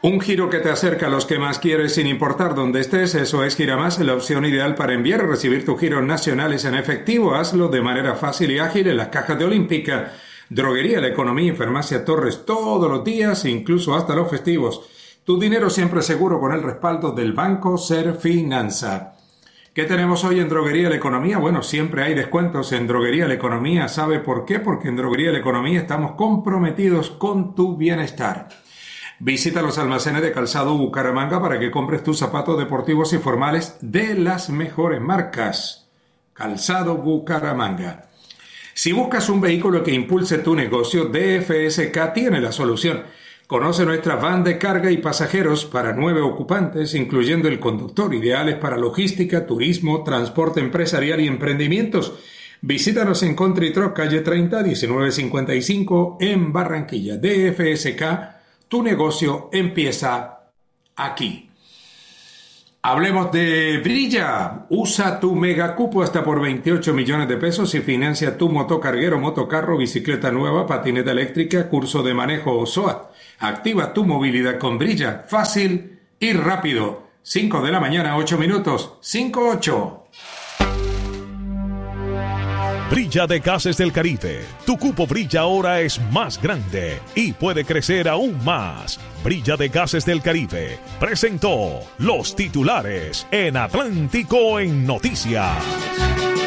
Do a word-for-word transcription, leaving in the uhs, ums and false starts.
Un giro que te acerca a los que más quieres sin importar dónde estés. Eso es Giramás, la opción ideal para enviar y recibir tus giros nacionales en efectivo. Hazlo de manera fácil y ágil en las cajas de Olímpica. Droguería La Economía y Farmacia Torres todos los días, incluso hasta los festivos. Tu dinero siempre seguro con el respaldo del Banco Serfinanza. ¿Qué tenemos hoy en Droguería La Economía? Bueno, siempre hay descuentos en Droguería La Economía. ¿Sabe por qué? Porque en Droguería La Economía estamos comprometidos con tu bienestar. Visita los almacenes de Calzado Bucaramanga para que compres tus zapatos deportivos y formales de las mejores marcas. Calzado Bucaramanga. Si buscas un vehículo que impulse tu negocio, D F S K tiene la solución. Conoce nuestra van de carga y pasajeros para nueve ocupantes, incluyendo el conductor, ideales para logística, turismo, transporte empresarial y emprendimientos. Visítanos en Country Truck, calle treinta, diecinueve cincuenta y cinco, en Barranquilla. D F S K, tu negocio empieza aquí. Hablemos de Brilla. Usa tu mega cupo hasta por veintiocho millones de pesos y financia tu motocarguero, motocarro, bicicleta nueva, patineta eléctrica, curso de manejo o SOAT. Activa tu movilidad con Brilla. Fácil y rápido. cinco de la mañana, ocho minutos. cinco ocho. Brilla de Gases del Caribe. Tu cupo Brilla ahora es más grande y puede crecer aún más. Brilla de Gases del Caribe presentó los titulares en Atlántico en Noticias.